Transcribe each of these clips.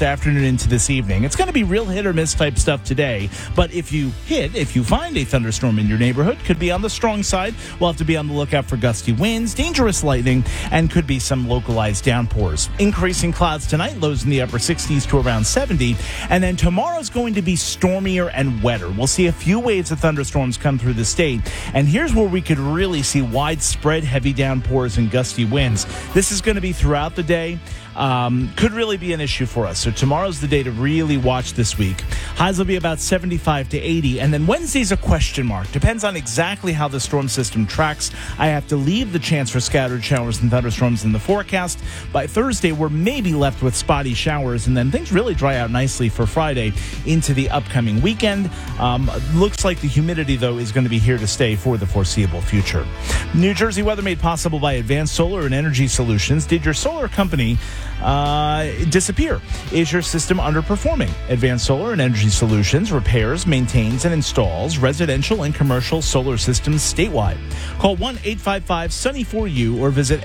afternoon into this evening. It's going to be real hit or miss type stuff today, but if you find a thunderstorm in your neighborhood, could be on the strong side. We'll have to be on the lookout for gusty winds, dangerous lightning, and could be some localized downpours. Increasing clouds tonight, lows in the upper 60s to around 70, and then tomorrow's going to be stormier and wetter. We'll see a few waves of thunderstorms come through the state, and here's where we could really see widespread heavy downpours and gusty winds. This is going to be throughout the day. Could really be an issue for us. So tomorrow's the day to really watch this week. Highs will be about 75 to 80. And then Wednesday's a question mark. Depends on exactly how the storm system tracks. I have to leave the chance for scattered showers and thunderstorms in the forecast. By Thursday, we're maybe left with spotty showers. And then things really dry out nicely for Friday into the upcoming weekend. Looks like the humidity, though, is going to be here to stay for the foreseeable future. New Jersey weather made possible by Advanced Solar and Energy Solutions. Did your solar company disappear? Is your system underperforming? Advanced Solar and Energy Solutions repairs, maintains, and installs residential and commercial solar systems statewide. Call 1-855-SUNNY4U or visit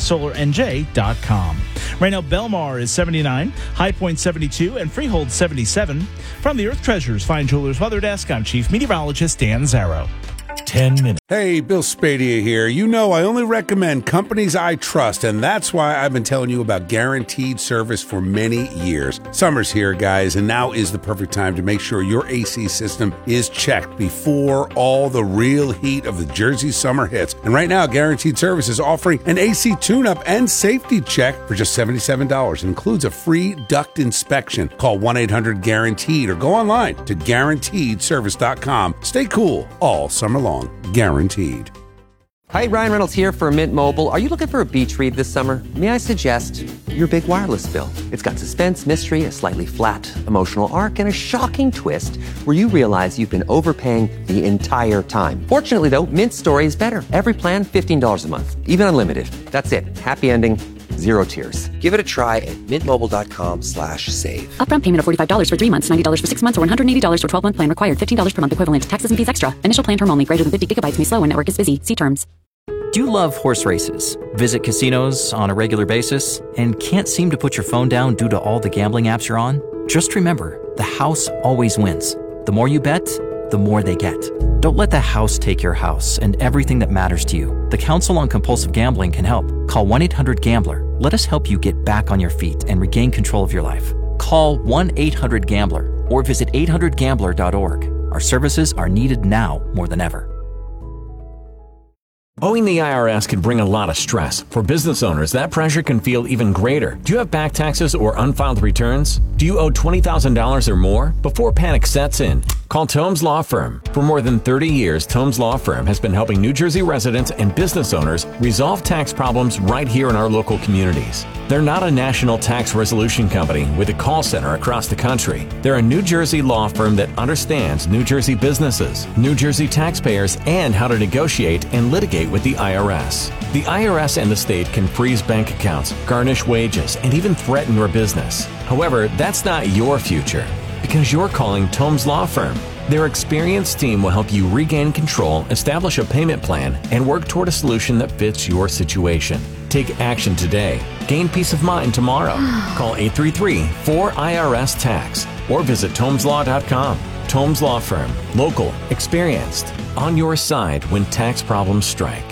AdvancedSolarNJ.com. Right now, Belmar is 79, High Point 72, and Freehold 77. From the Earth Treasures Fine Jewelers Weather Desk, I'm Chief Meteorologist Dan Zarrow. 10 minutes. Hey, Bill Spadia here. You know I only recommend companies I trust, and that's why I've been telling you about Guaranteed Service for many years. Summer's here, guys, and now is the perfect time to make sure your AC system is checked before all the real heat of the Jersey summer hits. And right now, Guaranteed Service is offering an AC tune-up and safety check for just $77. It includes a free duct inspection. Call 1-800-GUARANTEED or go online to GuaranteedService.com. Stay cool all summer long. Guaranteed. Hi, Ryan Reynolds here for Mint Mobile. Are you looking for a beach read this summer? May I suggest your big wireless bill? It's got suspense, mystery, a slightly flat emotional arc, and a shocking twist where you realize you've been overpaying the entire time. Fortunately, though, Mint's story is better. Every plan, $15 a month, even unlimited. That's it. Happy ending. Zero tears. Give it a try at mintmobile.com/save. Upfront payment of $45 for 3 months, $90 for 6 months, or $180 for 12-month plan required. $15 per month equivalent. Taxes and fees extra. Initial plan term only. Greater than 50 gigabytes may slow when network is busy. See terms. Do you love horse races, visit casinos on a regular basis, and can't seem to put your phone down due to all the gambling apps you're on? Just remember, the house always wins. The more you bet, the more they get. Don't let the house take your house and everything that matters to you. The Council on Compulsive Gambling can help. Call 1-800-GAMBLER. Let us help you get back on your feet and regain control of your life. Call 1-800-GAMBLER or visit 800gambler.org. Our services are needed now more than ever. Owing the IRS can bring a lot of stress. For business owners, that pressure can feel even greater. Do you have back taxes or unfiled returns? Do you owe $20,000 or more? Before panic sets in, call Tomes Law Firm. For more than 30 years, Tomes Law Firm has been helping New Jersey residents and business owners resolve tax problems right here in our local communities. They're not a national tax resolution company with a call center across the country. They're a New Jersey law firm that understands New Jersey businesses, New Jersey taxpayers, and how to negotiate and litigate with the IRS. The IRS and the state can freeze bank accounts, garnish wages, and even threaten your business. However, that's not your future because you're calling Tomes Law Firm. Their experienced team will help you regain control, establish a payment plan, and work toward a solution that fits your situation. Take action today. Gain peace of mind tomorrow. Call 833-4IRS-TAX or visit TomesLaw.com. Tomes Law Firm. Local. Experienced. On your side when tax problems strike.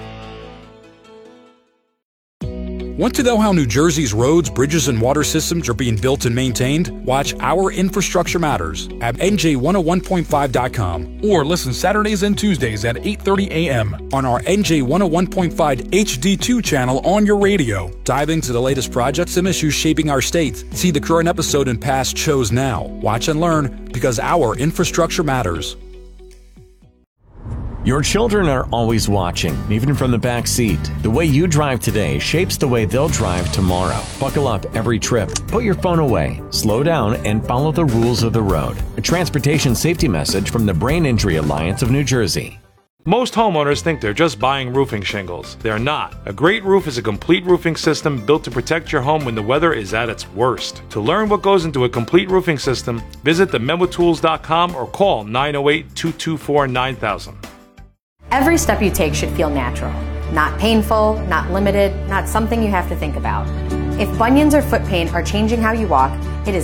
Want to know how New Jersey's roads, bridges, and water systems are being built and maintained? Watch Our Infrastructure Matters at NJ101.5.com or listen Saturdays and Tuesdays at 8:30 a.m. on our NJ101.5 HD2 channel on your radio. Dive into the latest projects and issues shaping our state. See the current episode and past shows now. Watch and learn because Our Infrastructure Matters. Your children are always watching, even from the back seat. The way you drive today shapes the way they'll drive tomorrow. Buckle up every trip. Put your phone away. Slow down and follow the rules of the road. A transportation safety message from the Brain Injury Alliance of New Jersey. Most homeowners think they're just buying roofing shingles. They're not. A great roof is a complete roofing system built to protect your home when the weather is at its worst. To learn what goes into a complete roofing system, visit themembotools.com or call 908-224-9000. Every step you take should feel natural, not painful, not limited, not something you have to think about. If bunions or foot pain are changing how you walk,